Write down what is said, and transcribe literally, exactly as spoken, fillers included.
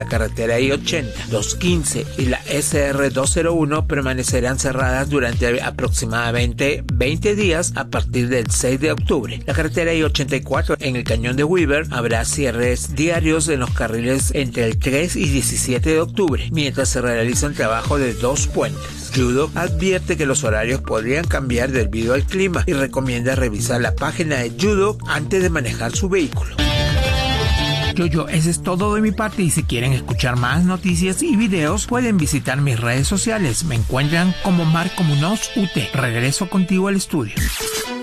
La carretera I ochenta, doscientos quince y la S R doscientos uno permanecerán cerradas durante aproximadamente veinte días a partir del seis de octubre. La carretera I ochenta y cuatro en el cañón de Weaver habrá cierres diarios en los carriles entre el tres y diecisiete de octubre, mientras se realiza un trabajo de dos puentes. Judo advierte que los horarios podrían cambiar debido al clima y recomienda revisar la página de Judo antes de manejar su vehículo. Yo, yo, eso es todo de mi parte, y si quieren escuchar más noticias y videos pueden visitar mis redes sociales. Me encuentran como Marco Munoz U T. Regreso contigo al estudio.